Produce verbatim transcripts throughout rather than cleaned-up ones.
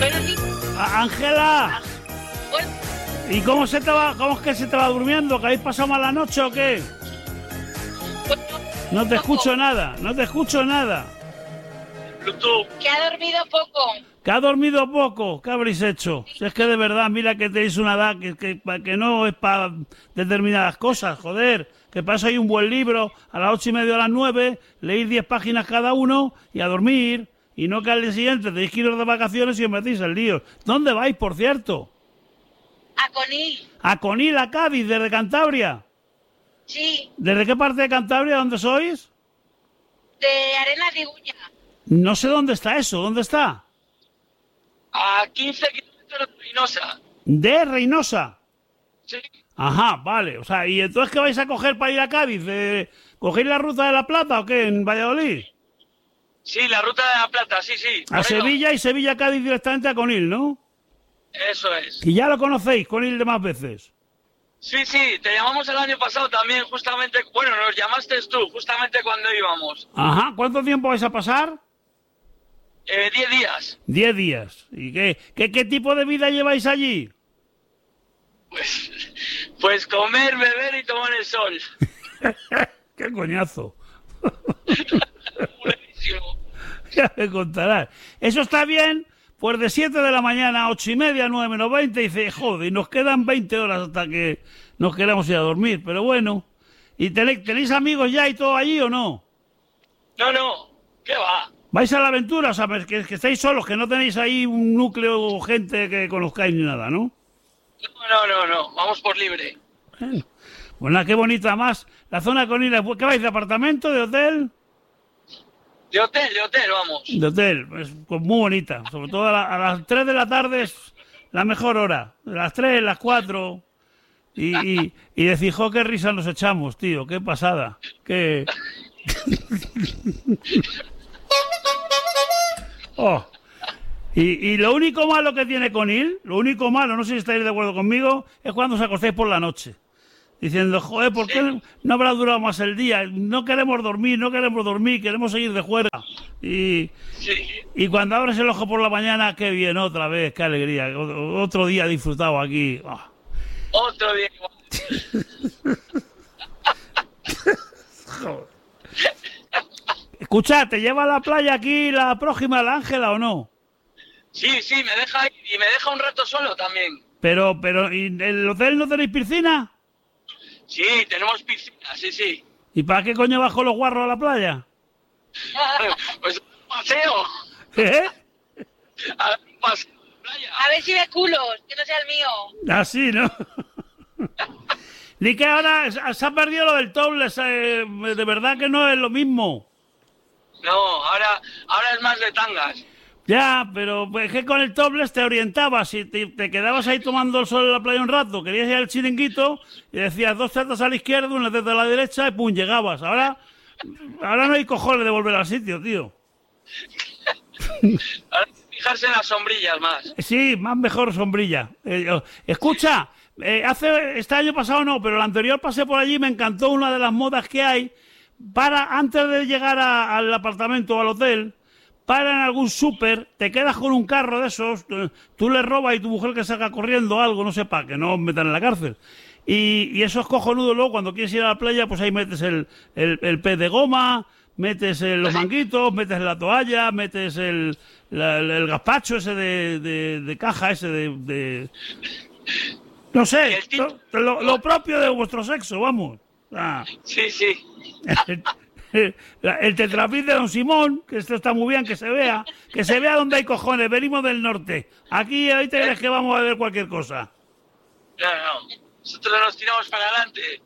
Ángela. ¿Y cómo se te va, cómo es que se te va durmiendo? ¿Que habéis pasado mala noche o qué? No te escucho nada, no te escucho nada. Que ha dormido poco. Que ha dormido poco, ¿qué habréis hecho? Si es que de verdad, mira que tenéis una edad que, que, que no es para determinadas cosas, joder. Que para eso hay un buen libro, a las ocho y media o a las nueve, leéis diez páginas cada uno y a dormir. Y no que al día siguiente tenéis que iros de vacaciones y os metéis en líos. ¿Dónde vais, por cierto? A Conil. A Conil, a Cádiz, desde Cantabria. Sí. ¿Desde qué parte de Cantabria? ¿Dónde sois? De Arenas de Iguña. No sé dónde está eso, ¿dónde está? A quince kilómetros de Reynosa. ¿De Reynosa? Sí. Ajá, vale. O sea, ¿y entonces qué vais a coger para ir a Cádiz? ¿Eh, ¿Cogéis la Ruta de la Plata o qué, en Valladolid? Sí, la Ruta de la Plata, sí, sí. A Sevilla y Sevilla-Cádiz directamente a Conil, ¿no? Eso es. Y ya lo conocéis, Conil, de más veces. Sí, sí, te llamamos el año pasado también, justamente, bueno, nos llamaste tú, justamente cuando íbamos. Ajá, ¿cuánto tiempo vais a pasar? Eh, diez días. Diez días. ¿Y qué, qué, qué tipo de vida lleváis allí? Pues, pues comer, beber y tomar el sol. ¡Qué coñazo! Buenísimo. Ya me contarás. Eso está bien, pues de siete de la mañana a ocho y media, nueve menos veinte, dice, joder, y nos quedan veinte horas hasta que nos queramos ir a dormir, pero bueno. ¿Y tenéis, tenéis amigos ya y todo allí o no? No, no, ¿qué va? ¿Vais a la aventura? O sea, que, que estáis solos, que no tenéis ahí un núcleo o gente que conozcáis ni nada, ¿no? No, no, no, no, vamos por libre. Bueno, pues nada, qué bonita más. La zona con Conil, ¿qué vais, de apartamento, de hotel? De hotel, de hotel, vamos. De hotel, es pues, muy bonita. Sobre todo a, la, a las tres de la tarde es la mejor hora. Las tres, las cuatro. Y, y, y decís, jo, qué risa nos echamos, tío. Qué pasada. Qué... oh. y, y lo único malo que tiene Conil, lo único malo, no sé si estáis de acuerdo conmigo, es cuando os acostáis por la noche. Diciendo, joder, ¿por qué no habrá durado más el día? No queremos dormir, no queremos dormir, queremos seguir de juerga. Y, sí. y cuando abres el ojo por la mañana, qué bien, otra vez, qué alegría. Otro día disfrutado aquí. Oh. Otro día igual. Escucha, ¿te lleva a la playa aquí la próxima, la Ángela, o no? Sí, sí, me deja ir y me deja un rato solo también. Pero, pero, ¿y en el hotel no tenéis piscina? Sí, tenemos piscina, sí, sí. ¿Y para qué coño bajo los guarros a la playa? Pues un paseo. ¿Eh? A ver, un paseo a la playa. A ver si ve culos, que no sea el mío. Así, ¿no? Ni que ahora se ha perdido lo del topless, eh, de verdad que no es lo mismo. No, ahora, ahora es más de tangas. Ya, pero pues, es que con el topless te orientabas y te, te quedabas ahí tomando el sol en la playa un rato, querías ir al chiringuito y decías dos tetas a la izquierda, una teta a la derecha y pum, llegabas. Ahora, ahora no hay cojones de volver al sitio, tío. Ahora hay que fijarse en las sombrillas más. Sí, más mejor sombrilla. Eh, escucha, eh, hace este año pasado no, pero el anterior pasé por allí y me encantó una de las modas que hay para, antes de llegar a, al apartamento o al hotel, para en algún súper, te quedas con un carro de esos, tú le robas y tu mujer que salga corriendo algo, no sé, para que no os metan en la cárcel. Y, y eso es cojonudo. Luego, cuando quieres ir a la playa, pues ahí metes el, el, el pez de goma, metes el, los manguitos, metes la toalla, metes el, la, el, el gazpacho ese de, de, de caja, ese de... de... no sé, lo, lo propio de vuestro sexo, vamos. Ah. Sí, sí. El, el tetrapid de Don Simón, que esto está muy bien, que se vea, que se vea donde hay cojones, venimos del norte. Aquí hoy te crees que vamos a ver cualquier cosa. No, no, nosotros nos tiramos para adelante.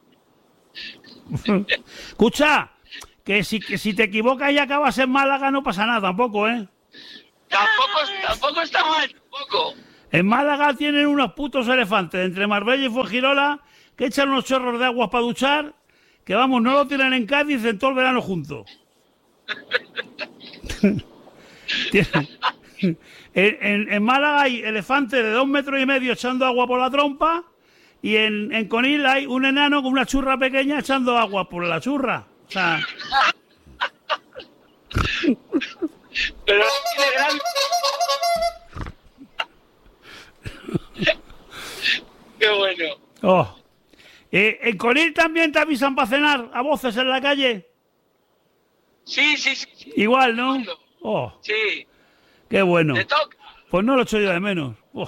Escucha, que si, que si te equivocas y acabas en Málaga no pasa nada tampoco, ¿eh? Tampoco, tampoco está mal, tampoco. En Málaga tienen unos putos elefantes entre Marbella y Fuengirola que echan unos chorros de agua para duchar, que vamos, no lo tienen en Cádiz en todo el verano juntos. en, en, en Málaga hay elefantes de dos metros y medio echando agua por la trompa y en, en Conil hay un enano con una churra pequeña echando agua por la churra. O sea... Pero tiene gran... Oh. Eh, ¿En Conil también te avisan para cenar a voces en la calle? Sí, sí, sí. sí. Igual, ¿no? Oh, Sí. qué bueno. ¿Te toca? Pues no lo echo yo de menos. Oh.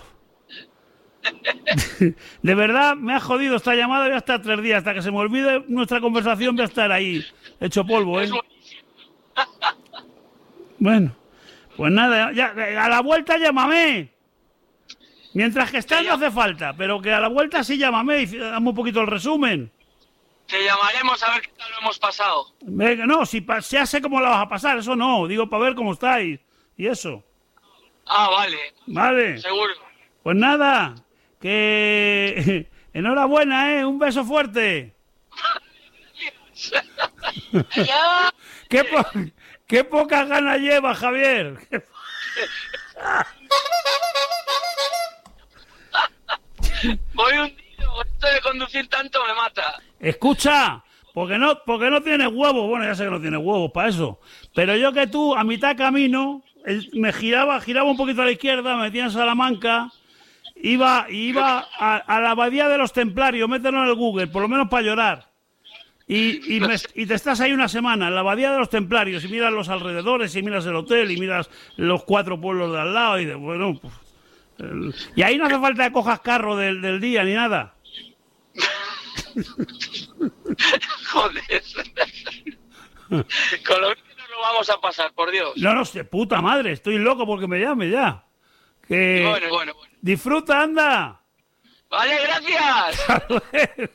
De verdad, me ha jodido esta llamada. Voy a estar tres días. Hasta que se me olvide nuestra conversación voy a estar ahí, hecho polvo, ¿eh? Es buenísimo. Bueno, pues nada, ya, a la vuelta llámame. Mientras que estás no hace falta, pero que a la vuelta sí llámame y dame un poquito el resumen. Te llamaremos a ver qué tal lo hemos pasado. Venga, no, si pa- ya sé cómo la vas a pasar, eso no. Digo para ver cómo estáis y eso. Ah, vale. Vale. Seguro. Pues nada, que enhorabuena, ¿eh? Un beso fuerte. Adiós. ¿Qué, po qué pocas ganas lleva, Javier? Voy hundido. Esto de conducir tanto me mata. Escucha, porque no, porque no tienes huevos. Bueno, ya sé que no tienes huevos para eso. Pero yo que tú, a mitad camino, el- me giraba, giraba un poquito a la izquierda, me metía en Salamanca, iba, iba a, a la abadía de los Templarios, mételo en el Google, por lo menos para llorar. Y, y, me- y te estás ahí una semana en la abadía de los Templarios y miras los alrededores y miras el hotel y miras los cuatro pueblos de al lado y de, bueno, pues, el- y ahí no hace falta que cojas carro del, del día ni nada. Joder. Con lo que nos lo vamos a pasar, por Dios. No, no sé, puta madre, estoy loco porque me llame ya. Que Bueno, bueno, bueno. disfruta, anda. Vale, gracias. Hasta luego.